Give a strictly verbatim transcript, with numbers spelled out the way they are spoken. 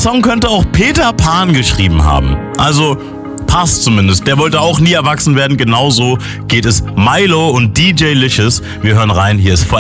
Song könnte auch Peter Pan geschrieben haben. Also passt zumindest. Der wollte auch nie erwachsen werden. Genauso geht es Milo und D J Licious. Wir hören rein. Hier ist